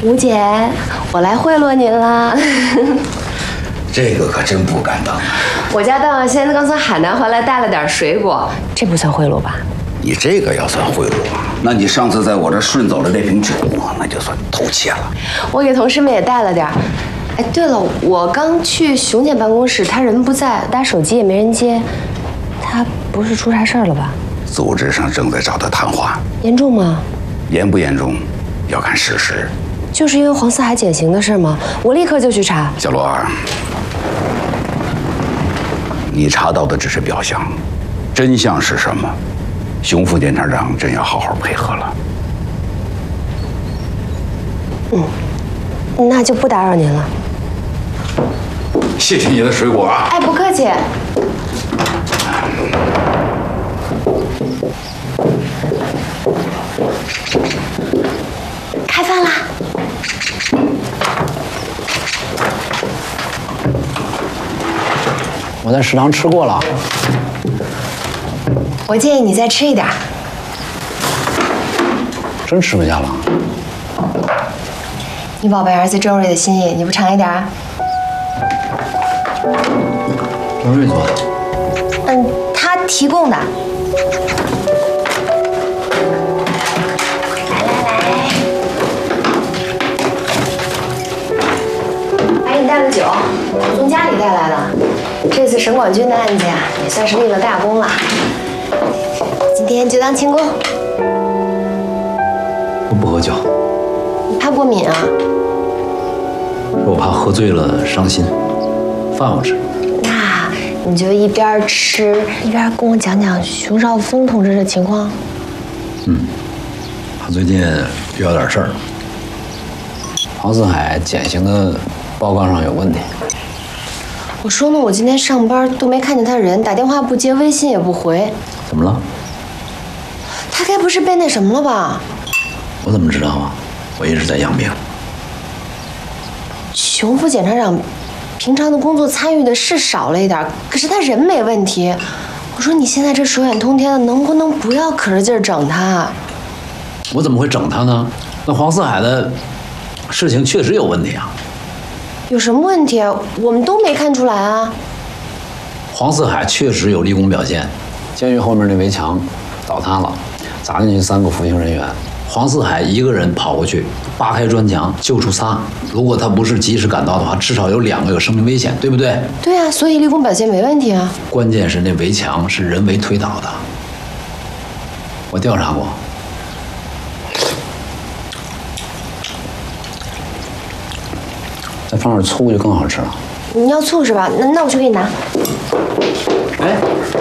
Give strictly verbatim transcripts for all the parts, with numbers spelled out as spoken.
吴姐，我来贿赂您了。 这个可真不敢当。 我家大王先刚从海南回来，带了点水果，这不算贿赂吧？ 你这个要算贿赂啊？那你上次在我这顺走的那瓶酒，那就算偷窃了。 我给同事们也带了点。哎，对了，我刚去熊姐办公室，她人不在，打手机也没人接，她不是出啥事儿了吧？ 组织上正在找他谈话。 严重吗？ 严不严重，要看事实。 就是因为黄四海减刑的事吗？我立刻就去查。 小罗儿，你查到的只是表象，真相是什么？熊副检察长真要好好配合了。 嗯，那就不打扰您了。 谢谢你的水果啊！ 哎，不客气。开饭啦！ 我在食堂吃过了。 我建议你再吃一点。 真吃不下了？ 你宝贝儿子周瑞的心意，你不尝一点啊？ 周瑞做的。 嗯，他提供的。来来来，还给你带了酒，我从家里带来的。这次省管军的案件啊，也算是立了大功了。今天就当庆功。 我不喝酒。 你怕过敏啊？ 我怕喝醉了伤心。饭我吃。 那你就一边吃一边跟我讲讲熊少峰同志的情况。 嗯，他最近遇到点事儿。黄四海减刑的报告上有问题。 我说呢，我今天上班都没看见他人，打电话不接，微信也不回。 怎么了？ 他该不是被那什么了吧？ 我怎么知道啊？我一直在养病。 熊副检察长平常的工作参与的是少了一点，可是他人没问题。我说你现在这手眼通天的，能不能不要可着劲儿整他？ 我怎么会整他呢？那黄四海的事情确实有问题啊。 有什么问题？我们都没看出来啊。 黄四海确实有立功表现，监狱后面那围墙倒塌了，砸进去三个服刑人员。黄四海一个人跑过去，扒开砖墙救出仨。如果他不是及时赶到的话，至少有两个有生命危险，对不对？ 对啊，所以立功表现没问题啊。 关键是那围墙是人为推倒的，我调查过。再放点醋就更好吃了。 你要醋是吧？那那我去给你拿。 哎。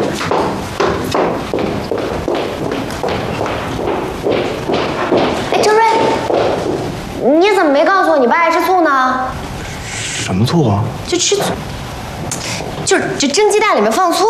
哎，周瑞，你怎么没告诉我你爸爱吃醋呢？ 什么醋啊？ 就吃醋，就是就蒸鸡蛋里面放醋。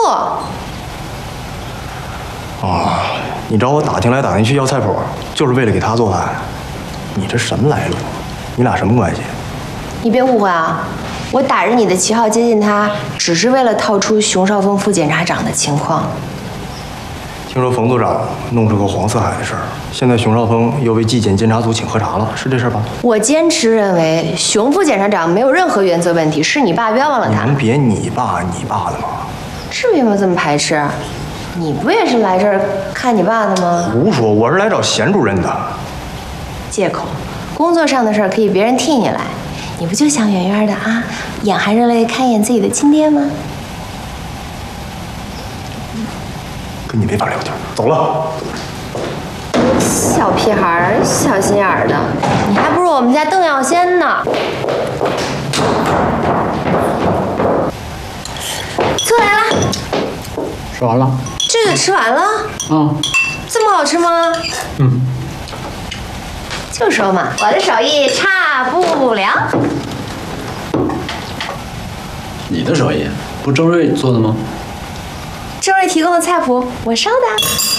啊，你找我打听来打听去要菜谱，就是为了给他做饭？你这什么来路？你俩什么关系？ 你别误会啊，我打着你的旗号接近他，只是为了套出熊少峰副检察长的情况。 听说冯组长弄出个黄四海的事儿，现在熊少峰又被纪检监察组请喝茶了，是这事儿吧？ 我坚持认为熊副检察长没有任何原则问题，是你爸冤枉了他。 你能别你爸你爸的吗？ 至于吗？这么排斥？你不也是来这儿看你爸的吗？ 胡说，我是来找贤主任的。 借口，工作上的事儿可以别人替你来，你不就想远远的啊，眼含热泪看一眼自己的亲爹吗？ 跟你没法聊天，走了。 小屁孩儿，小心眼儿的，你还不如我们家邓耀先呢。醋来了， 吃完了。 这就吃完了？ 嗯。 这么好吃吗？ 嗯。 就说嘛，我的手艺差不了。 你的手艺不是周瑞做的吗？ 周瑞提供的菜谱，我烧的。